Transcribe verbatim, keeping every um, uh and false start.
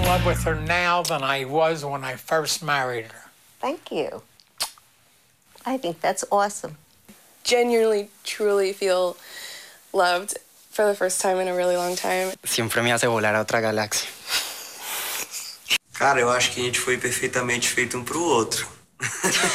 love with her now than I was when I first married her. Thank you. I think that's awesome. Genuinely, truly feel loved for the first time in a really long time. Siempre me hace volar a otra galaxia. Cara, eu acho que a gente foi perfeitamente feito um pro outro.